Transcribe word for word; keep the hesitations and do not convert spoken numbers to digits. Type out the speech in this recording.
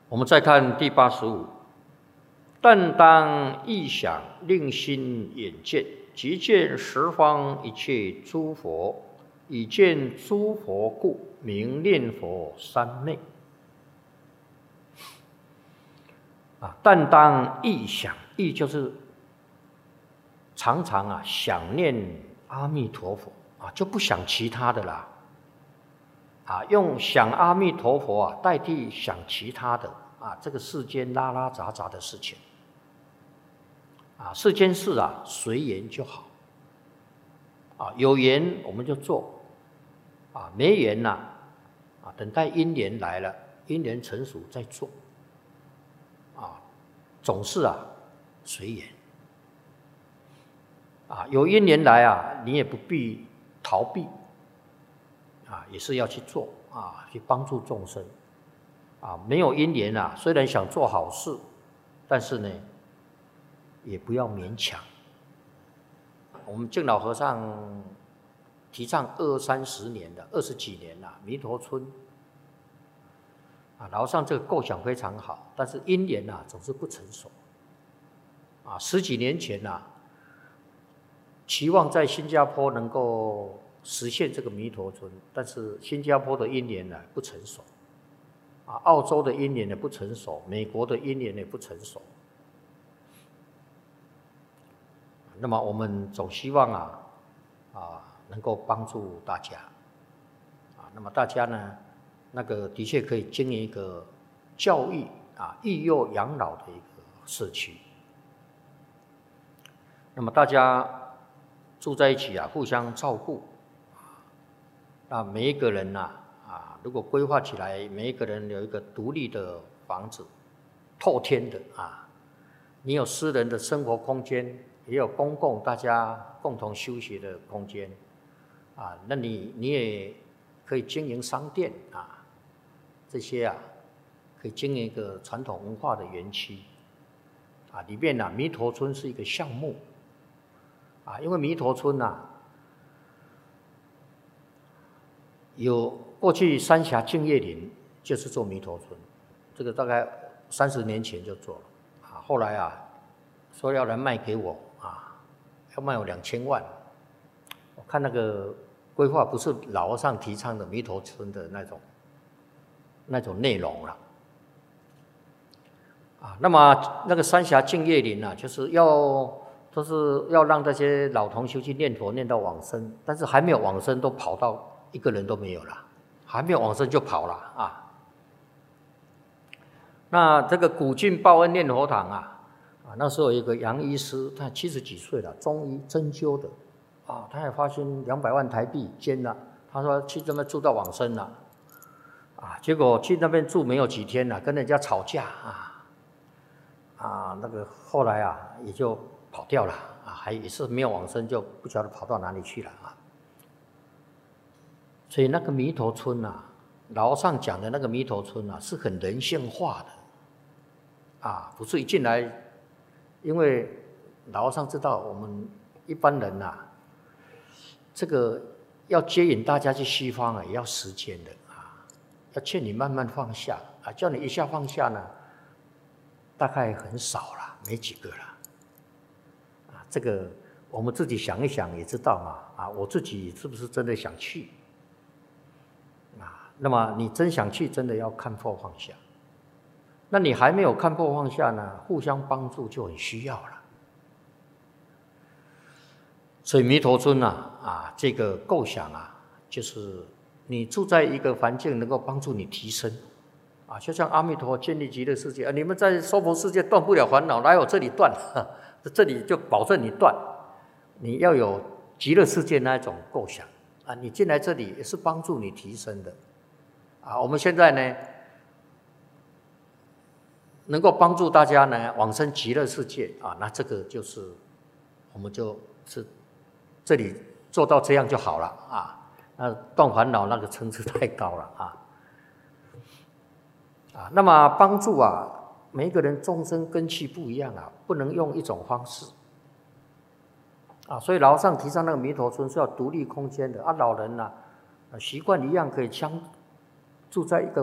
我们再看第八十五，但当意想令心眼见，即见十方一切诸佛，以见诸佛故，名念佛三昧。啊，但当意想，意就是常常啊想念阿弥陀佛啊，就不想其他的啦。啊，用想阿弥陀佛啊代替想其他的啊，这个世间拉拉杂杂的事情啊，世间事啊随缘就好啊，有缘我们就做啊，没缘呐啊，等待因缘来了，因缘成熟再做啊，总是啊随缘啊，有因缘来啊，你也不必逃避。啊，也是要去做啊，去帮助众生啊。没有因缘啊，虽然想做好事，但是呢，也不要勉强。我们净老和尚提倡二三十年的，二十几年了，弥陀村啊，老和尚这个构想非常好，但是因缘啊总是不成熟啊。十几年前啊，期望在新加坡能够实现这个弥陀村，但是新加坡的因缘呢不成熟，啊，澳洲的因缘也不成熟，美国的因缘也不成熟。那么我们总希望啊啊能够帮助大家，啊，那么大家呢那个的确可以经营一个教育啊育幼养老的一个社区。那么大家住在一起啊，互相照顾。那每一个人呐、啊，啊，如果规划起来，每一个人有一个独立的房子，透天的啊，你有私人的生活空间，也有公共大家共同休息的空间，啊，那你你也可以经营商店啊，这些啊，可以经营一个传统文化的园区，啊，里面啊，弥陀村是一个项目，啊，因为弥陀村啊。有过去三峡净月林就是做弥陀村，这个大概三十年前就做了啊。后来啊，说要来卖给我啊，要卖我两千万。我看那个规划不是老和尚提倡的弥陀村的那种那种内容了啊。那么那个三峡净月林啊，就是要都是要让这些老同修去念佛念到往生，但是还没有往生都跑到。一个人都没有了，还没有往生就跑了啊！那这个古晋报恩念佛堂啊，啊，那时候有一个杨医师，他七十几岁了，中医针灸的，啊，他也发现两百万台币捐了，他说去那边住到往生了，啊，结果去那边住没有几天了，跟人家吵架啊，啊，那个后来啊也就跑掉了啊，还也是没有往生，就不晓得跑到哪里去了啊。所以那个弥陀村啊，老和尚讲的那个弥陀村啊，是很人性化的，啊，不是一进来，因为老和尚知道我们一般人呐、啊，这个要接引大家去西方啊，也要时间的啊，要劝你慢慢放下啊，叫你一下放下呢，大概很少了，没几个了，啊，这个我们自己想一想也知道嘛，啊，我自己是不是真的想去？那么你真想去，真的要看破放下。那你还没有看破放下呢，互相帮助就很需要了。所以弥陀村啊，啊，这个构想啊，就是你住在一个环境，能够帮助你提升。啊，就像阿弥陀建立极乐世界啊，你们在娑婆世界断不了烦恼，来我这里断，这里就保证你断。你要有极乐世界那一种构想啊，你进来这里也是帮助你提升的。啊，我们现在呢，能够帮助大家呢往生极乐世界啊，那这个就是我们就是这里做到这样就好了啊。那断烦恼那个层次太高了啊。啊，那么帮助啊，每一个人众生根器不一样啊，不能用一种方式啊。所以老和尚提倡那个弥陀村是要独立空间的啊，老人呢、啊，习惯一样可以相。住在一个